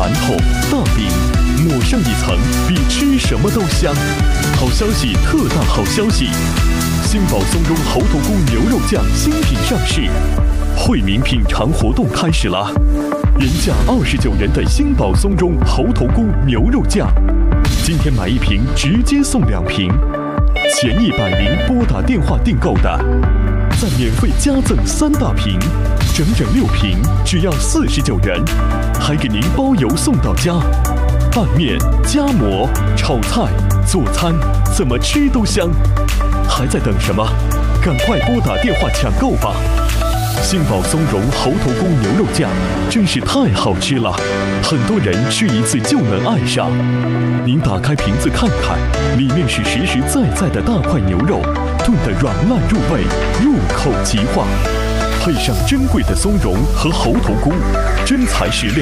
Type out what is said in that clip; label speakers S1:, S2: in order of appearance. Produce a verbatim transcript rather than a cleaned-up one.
S1: 馒头、大饼，抹上一层，比吃什么都香。好消息，特大好消息！新宝松茸猴头菇牛肉酱新品上市，惠民品尝活动开始啦！原价二十九元的新宝松茸猴头菇牛肉酱，今天买一瓶直接送两瓶，前一百名拨打电话订购的，再免费加赠三大瓶，整整六瓶，只要四十九元，还给您包邮送到家。拌面、夹馍、炒菜、做餐，怎么吃都香。还在等什么？赶快拨打电话抢购吧！新宝松茸猴头菇牛肉酱真是太好吃了，很多人吃一次就能爱上。您打开瓶子看看，里面是实实在在的大块牛肉，炖得软烂入味，入口即化，配上珍贵的松茸和猴头菇，真材实料。